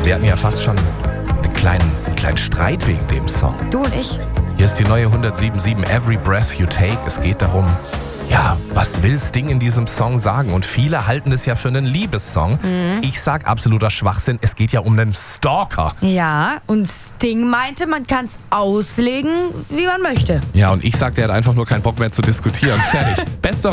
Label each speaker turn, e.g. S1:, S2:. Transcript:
S1: Wir hatten ja fast schon einen kleinen Streit wegen dem Song.
S2: Du und ich.
S1: Hier ist die neue 107.7 Every Breath You Take. Es geht darum, ja, was will Sting in diesem Song sagen? Und viele halten es ja für einen Liebessong. Ich sag absoluter Schwachsinn. Es geht ja um einen Stalker.
S2: Ja, und Sting meinte, man kann es auslegen, wie man möchte.
S1: Ja, und ich sag, der hat einfach nur keinen Bock mehr zu diskutieren. Fertig. Bester